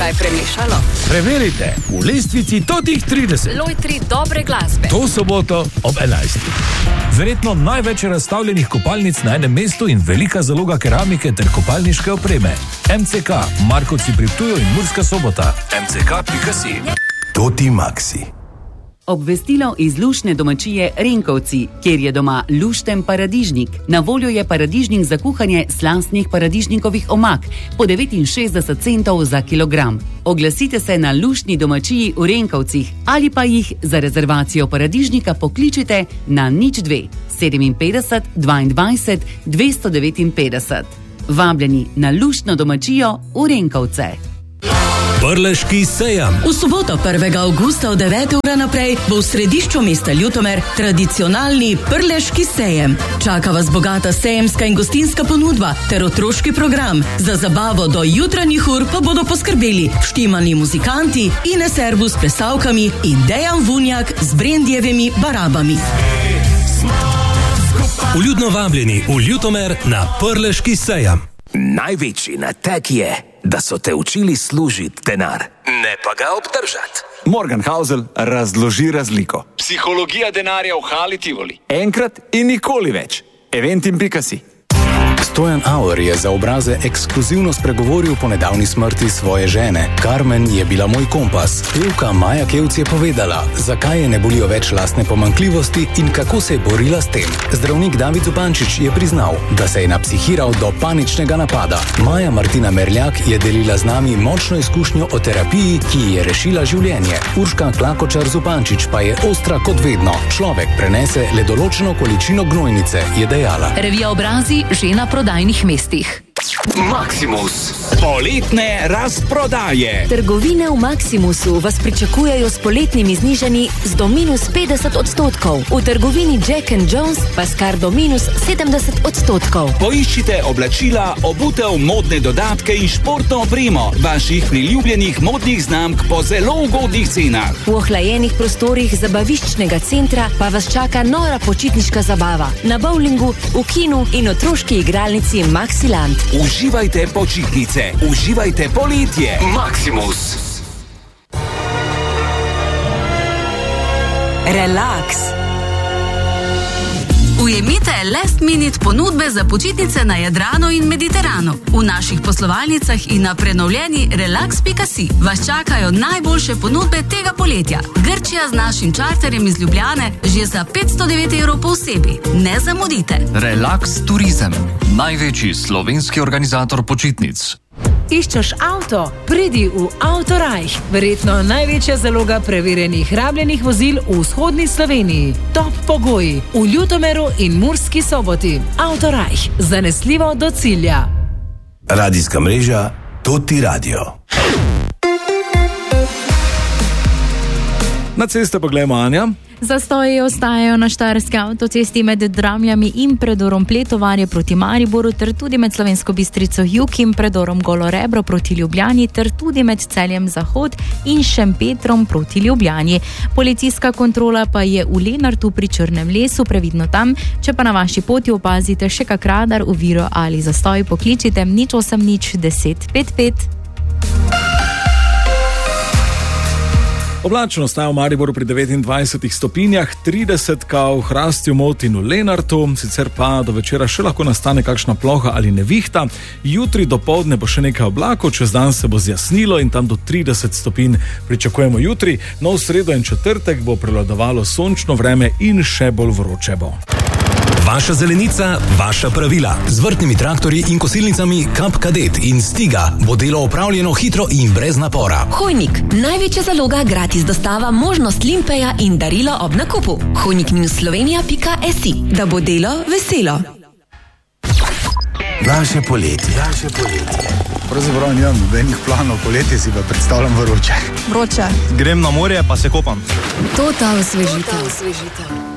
kaj premešalo? Preverite v lestvici totih 30. Lojtri dobre glasbe. To soboto ob 11. Verjetno največ razstavljenih kopalnic na enem mestu in velika zaloga keramike ter kopalniške opreme. MCK, Markovci pri Ptuju in Murska Sobota. mck.si. Toti Maxi. Obvestilo iz luštne domačije Renkovci, kjer je doma lušten paradižnik. Na voljo je paradižnik za kuhanje slastnih paradižnikovih omak po 69 centov za kilogram. Oglasite se na luštni domačiji v Renkovcih ali pa jih za rezervacijo paradižnika pokličite na 02 57 22 259. Vabljeni na luštno domačijo v Renkovce. Prleški sejem. V soboto 1. avgusta od 9. ure naprej bo v središču mesta Ljutomer tradicionalni Prleški sejem. Čaka vas bogata sejemska in gostinska ponudba ter otroški program. Za zabavo do jutranjih ur pa bodo poskrbeli vštimani muzikanti, Ines Serbu s plesalkami in Dejan Vunjak z Brendjevimi barabami. Vljudno vabljeni v Ljutomer na Prleški sejem. Največji nateg je, da so te učili služiti denar, ne pa ga obdržati. Morgan Housel razloži razliko. Psihologija denarja v Hali Tivoli. Enkrat in nikoli več. Eventim.si. Stojan Auer je za Obraze ekskluzivno spregovoril po nedavni smrti svoje žene. Carmen je bila moj kompas. Pevka Maja Kevc je povedala, zakaj je ne bolijo več lastne pomanjkljivosti in kako se je borila s tem. Zdravnik David Zupančič je priznal, da se je napsihiral do paničnega napada. Maja Martina Merljak je delila z nami močno izkušnjo o terapiji, ki ji je rešila življenje. Urška Klakočar Zupančič pa je ostra kot vedno. Človek prenese le določeno količino gnojnice, je dejala. Revija Obrazi že na prodajnih mestih. Maximus. Poletne razprodaje. Trgovine v Maximusu vas pričakujejo s poletnimi znižanji z do -50%. V trgovini Jack & Jones pa skar do -70%. Poiščite oblačila, obutev, modne dodatke in športno opremo vaših priljubljenih modnih znamk po zelo ugodnih cenah. V ohlajenih prostorih zabaviščnega centra pa vas čaka nora počitniška zabava. Na bowlingu, v kinu in otroški igralnici Maxiland. Uživajte počitnice, uživajte poletje. Maximus. Relax. Ujemite last minute ponudbe za počitnice na Jadranu in Mediteranu. V naših poslovalnicah in na prenovljeni relax.si vas čakajo najboljše ponudbe tega poletja. Grčija z našim čarterjem iz Ljubljane že za 509 evrov po osebi. Ne zamudite. Relax Turizem, največji slovenski organizator počitnic. Iščeš avto? Pridi v Autorajh. Verjetno največja zaloga preverjenih rabljenih vozil v vzhodni Sloveniji. Top pogoji v Ljutomeru in Murski Soboti. Autorajh. Zanesljivo do cilja. Radijska mreža Toti Radio. Na ceste pa gledamo, Anja. Zastoji ostajajo na štajerski avtocesti med Dramljami in predorom Pletovarje proti Mariboru ter tudi med Slovensko Bistrico jug in predorom Golo Rebro proti Ljubljani ter tudi med Celjem Zahod in Šempetrom proti Ljubljani. Policijska kontrola pa je v Lenartu pri Črnem lesu, previdno tam. Če pa na vaši poti opazite še kak radar, oviro ali zastoj, pokličite 080 10 55. Oblačno ostaja v Mariboru pri 29 stopinjah, 30 v Hrastju, Moti in v Lenartu, sicer pa do večera še lahko nastane kakšna ploha ali nevihta. Jutri dopoldne bo še nekaj oblakov, čez dan se bo zjasnilo in tam do 30 stopinj pričakujemo jutri. No, v sredo in četrtek bo prevladovalo sončno vreme in še bolj vroče bo. Vaša zelenica, vaša pravila. Z vrtnimi traktorji in kosilnicami Kap Kadet in Stiga bo delo opravljeno hitro in brez napora. Hojnik. Največja zaloga, gratis dostava, možnost limpeja in darilo ob nakupu. Hojnik-slovenija.si. Da bo delo veselo. Naše poletje. Pravzaprav nimam nobenih planov, poletje si pa predstavljam vroče. Vroče. Grem na morje pa se kopam. Total osvežitev.